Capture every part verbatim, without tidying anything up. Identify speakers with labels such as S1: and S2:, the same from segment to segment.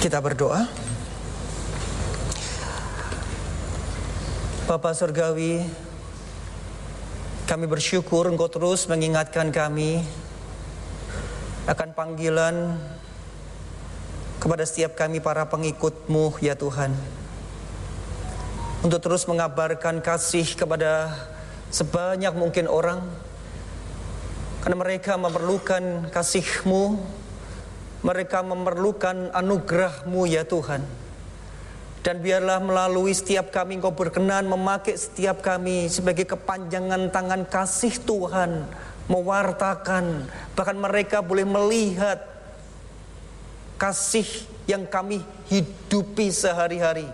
S1: Kita berdoa. Bapa Surgawi, kami bersyukur Engkau terus mengingatkan kami akan panggilan kepada setiap kami para pengikut-Mu ya Tuhan, untuk terus mengabarkan kasih kepada sebanyak mungkin orang, karena mereka memerlukan kasih-Mu, mereka memerlukan anugerah-Mu ya Tuhan. Dan biarlah melalui setiap kami Engkau berkenan memakai setiap kami sebagai kepanjangan tangan kasih Tuhan, mewartakan, bahkan mereka boleh melihat kasih yang kami hidupi sehari-hari,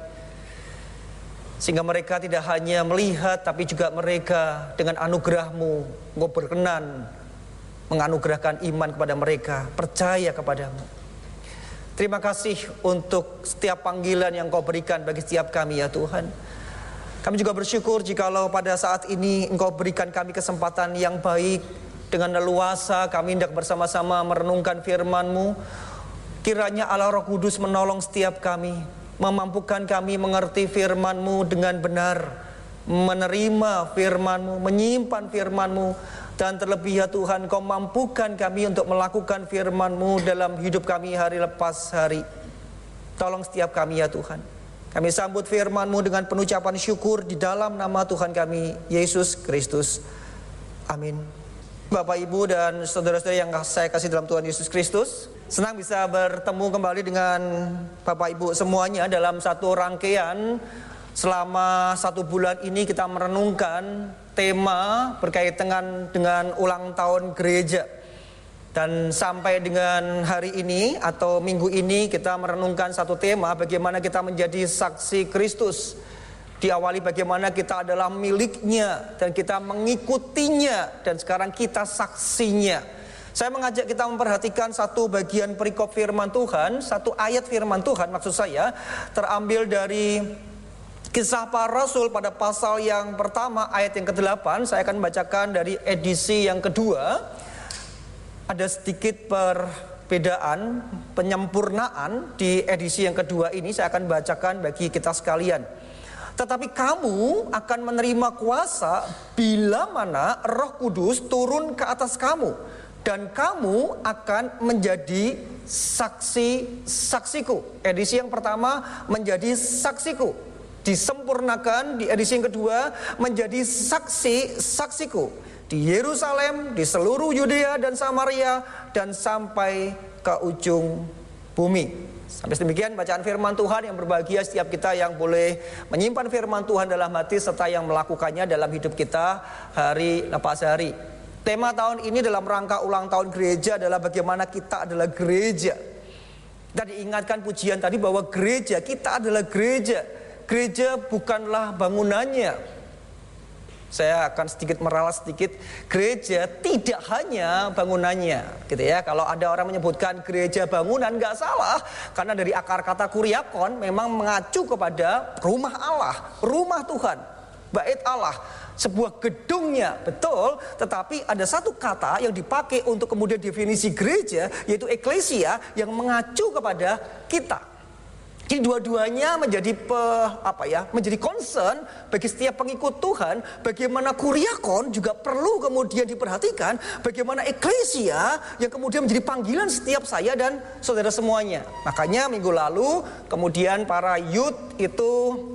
S1: sehingga mereka tidak hanya melihat, tapi juga mereka dengan anugerah-Mu Engkau berkenan menganugerahkan iman kepada mereka, percaya kepadamu. Terima kasih untuk setiap panggilan yang Kau berikan bagi setiap kami ya Tuhan. Kami juga bersyukur jikalau pada saat ini Engkau berikan kami kesempatan yang baik, dengan leluasa kami hendak bersama-sama merenungkan firman-Mu. Kiranya Allah Roh Kudus menolong setiap kami, memampukan kami mengerti firman-Mu dengan benar, menerima firman-Mu, menyimpan firman-Mu. Dan terlebih ya Tuhan, Kau mampukan kami untuk melakukan firman-Mu dalam hidup kami hari lepas hari. Tolong setiap kami ya Tuhan. Kami sambut firman-Mu dengan penuh ucapan syukur di dalam nama Tuhan kami, Yesus Kristus. Amin. Bapak, Ibu, dan saudara-saudara yang saya kasih dalam Tuhan Yesus Kristus, senang bisa bertemu kembali dengan Bapak Ibu semuanya dalam satu rangkaian. Selama satu bulan ini kita merenungkan tema berkaitan dengan, dengan ulang tahun gereja. Dan sampai dengan hari ini atau minggu ini kita merenungkan satu tema, bagaimana kita menjadi saksi Kristus. Diawali bagaimana kita adalah miliknya dan kita mengikutinya, dan sekarang kita saksinya. Saya mengajak kita memperhatikan satu bagian perikop firman Tuhan, satu ayat firman Tuhan maksud saya, terambil dari Kisah Para Rasul pada pasal yang pertama ayat yang kedelapan. Saya akan bacakan dari edisi yang kedua. Ada sedikit perbedaan, penyempurnaan di edisi yang kedua ini. Saya akan bacakan bagi kita sekalian. Tetapi kamu akan menerima kuasa bila mana Roh Kudus turun ke atas kamu, dan kamu akan menjadi saksi-saksiku. Edisi yang pertama menjadi saksiku, disempurnakan di edisi yang kedua menjadi saksi-saksiku di Yerusalem, di seluruh Yudea dan Samaria, dan sampai ke ujung bumi. Sampai demikian bacaan firman Tuhan. Yang berbahagia setiap kita yang boleh menyimpan firman Tuhan dalam hati serta yang melakukannya dalam hidup kita hari lepas hari. Tema tahun ini dalam rangka ulang tahun gereja adalah bagaimana kita adalah gereja. Kita diingatkan pujian tadi bahwa gereja, kita adalah gereja. Gereja bukanlah bangunannya. Saya akan sedikit meralat sedikit. Gereja tidak hanya bangunannya, gitu ya. Kalau ada orang menyebutkan gereja bangunan, nggak salah, karena dari akar kata kuriakon memang mengacu kepada rumah Allah, rumah Tuhan, bait Allah, sebuah gedungnya, betul. Tetapi ada satu kata yang dipakai untuk kemudian definisi gereja, yaitu eklesia, yang mengacu kepada kita. Jadi dua-duanya menjadi pe, apa ya, menjadi concern bagi setiap pengikut Tuhan. Bagaimana kuriakon juga perlu kemudian diperhatikan, bagaimana eklesia yang kemudian menjadi panggilan setiap saya dan saudara semuanya. Makanya minggu lalu kemudian para youth itu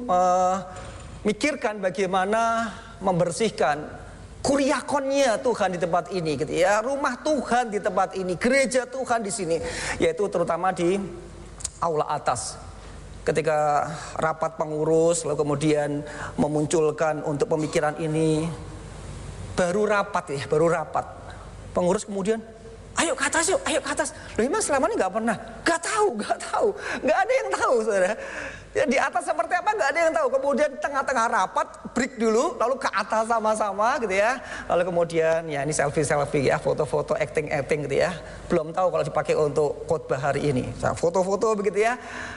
S1: memikirkan bagaimana membersihkan kuriakonnya Tuhan di tempat ini, gitu ya, rumah Tuhan di tempat ini, gereja Tuhan di sini, yaitu terutama di aula atas. Ketika rapat pengurus lalu kemudian memunculkan untuk pemikiran ini, baru rapat ya, baru rapat. Pengurus kemudian, ayo ke atas yuk, ayo ke atas. Loh, mas selama ini nggak pernah, nggak tahu, nggak tahu, nggak ada yang tahu, saudara. Ya, di atas seperti apa nggak ada yang tahu. Kemudian tengah-tengah rapat break dulu, lalu ke atas sama-sama, gitu ya. Lalu kemudian ya ini selfie-selfie ya, foto-foto, acting-acting, gitu ya. Belum tahu kalau dipakai untuk khotbah hari ini. Nah, foto-foto begitu ya.